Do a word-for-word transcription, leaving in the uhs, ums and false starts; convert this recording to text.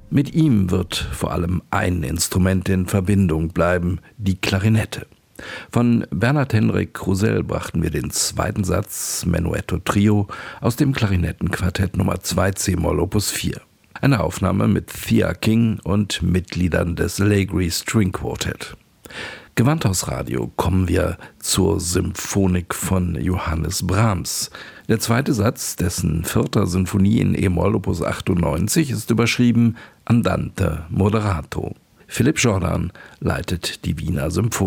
Mit ihm wird vor allem ein Instrument in Verbindung bleiben, die Klarinette. Von Bernhard Henrik Roussel brachten wir den zweiten Satz Menuetto Trio aus dem Klarinettenquartett Nummer zwei c-Moll Opus vier. Eine Aufnahme mit Thea King und Mitgliedern des Allegri String Quartet. Gewandhausradio kommen wir zur Symphonik von Johannes Brahms. Der zweite Satz dessen vierter Sinfonie in e-Moll Opus achtundneunzig ist überschrieben Andante moderato. Philipp Jordan leitet die Wiener Symphonie.